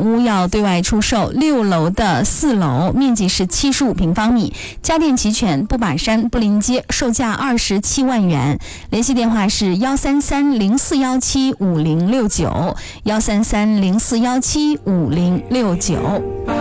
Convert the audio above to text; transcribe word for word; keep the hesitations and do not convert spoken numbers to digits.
屋要对外出售，六楼的四楼，面积是七十五平方米，家电齐全，不把山不临街，售价二十七万元。联系电话是幺三三零四幺七五零六九，幺三三零四幺七五零六九。